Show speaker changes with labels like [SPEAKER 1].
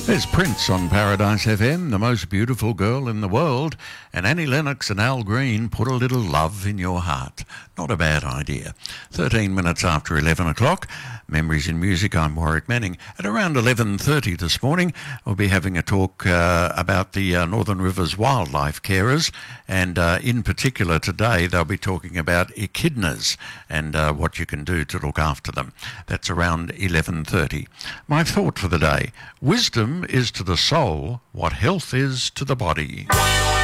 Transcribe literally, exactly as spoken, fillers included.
[SPEAKER 1] There's Prince on Paradise F M, the most beautiful girl in the world, and Annie Lennox and Al Green, Put a Little Love in Your Heart. Not a bad idea. thirteen minutes after eleven o'clock, Memories in Music, I'm Warwick Manning. At around eleven thirty this morning, we'll be having a talk uh, about the uh, Northern Rivers wildlife carers, and uh, in particular today they'll be talking about echidnas and uh, what you can do to look after them. That's around eleven thirty. My thought for the day: wisdom is to the soul what health is to the body.